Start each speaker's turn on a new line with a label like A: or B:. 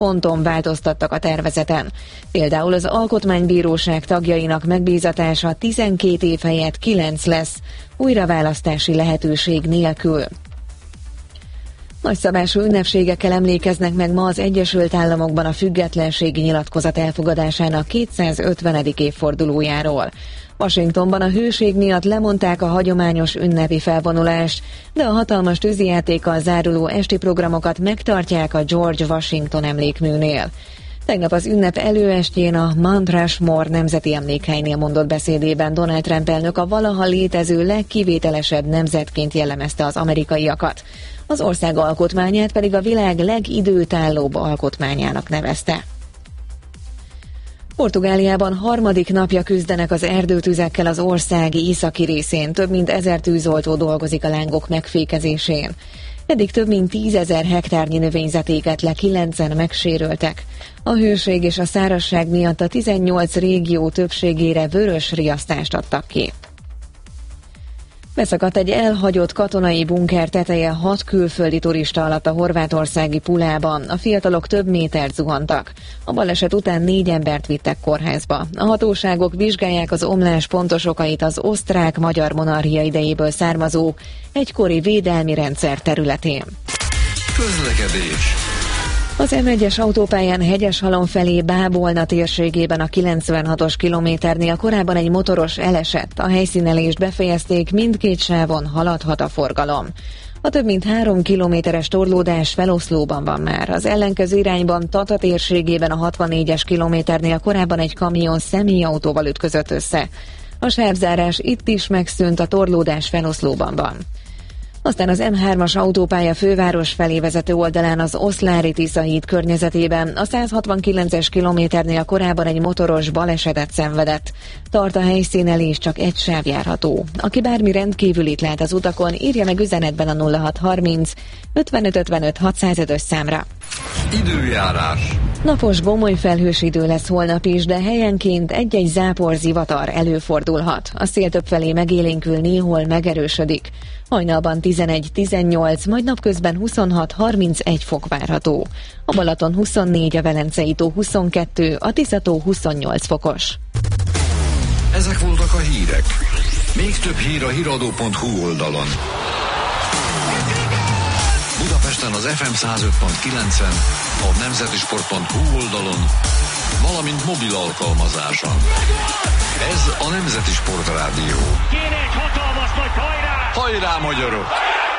A: ponton változtattak a tervezeten. Például az Alkotmánybíróság tagjainak megbízatása 12 év helyett 9 lesz, újraválasztási lehetőség nélkül. Nagyszabású ünnepségekkel emlékeznek meg ma az Egyesült Államokban a függetlenségi nyilatkozat elfogadásának 250. évfordulójáról. Washingtonban a hőség miatt lemondták a hagyományos ünnepi felvonulást, de a hatalmas tűzijátékkal záruló esti programokat megtartják a George Washington emlékműnél. Tegnap az ünnep előestjén a Mount Rushmore nemzeti emlékhelynél mondott beszédében Donald Trump elnök a valaha létező legkivételesebb nemzetként jellemezte az amerikaiakat. Az ország alkotmányát pedig a világ legidőtállóbb alkotmányának nevezte. Portugáliában harmadik napja küzdenek az erdőtüzekkel az ország északi részén. Több mint 1000 tűzoltó dolgozik a lángok megfékezésén. Eddig több mint 10 000 hektárnyi növényzet égett le, 9-en megsérültek. A hőség és a szárazság miatt a 18 régió többségére vörös riasztást adtak ki. Beszakadt egy elhagyott katonai bunker teteje 6 külföldi turista alatt a horvátországi Pulában. A fiatalok több métert zuhantak. A baleset után 4 embert vittek kórházba. A hatóságok vizsgálják az omlás pontos okait az osztrák-magyar monarchia idejéből származó egykori védelmi rendszer területén.
B: Közlekedés.
A: Az M1-es autópályán Hegyeshalom felé Bábolna térségében a 96-os kilométernél korábban egy motoros elesett. A helyszínelést befejezték, mindkét sávon haladhat a forgalom. A több mint 3 kilométeres torlódás feloszlóban van már. Az ellenkező irányban Tata térségében a 64-es kilométernél korábban egy kamion személyautóval ütközött össze. A sávzárás itt is megszűnt, a torlódás feloszlóban van. Aztán az M3-as autópálya főváros felé vezető oldalán az Oszlári-Tisza híd környezetében a 169-es kilométernél korábban egy motoros balesetet szenvedett. Tart a helyszínelés, csak egy sáv járható. Aki bármi rendkívülit lát az utakon, írja meg üzenetben a 0630 55 55 605-ös számra.
B: Időjárás.
A: Napos gomoly felhős idő lesz holnap is, de helyenként egy-egy zápor zivatar előfordulhat. A szél többfelé megélénkül, néhol megerősödik. Hajnalban 11-18, majd napközben 26-31 fok várható. A Balaton 24, a Velencei tó 22, a Tisza-tó 28 fokos.
B: Ezek voltak a hírek. Még több hír a hiradó.hu oldalon. Budapesten az FM 105.9-en, a nemzetisport.hu oldalon, valamint mobil alkalmazáson. Ez a Nemzeti Sport Rádió.
C: Kéne egy hatalmas nagy hajrá!
B: Hajrá, magyarok!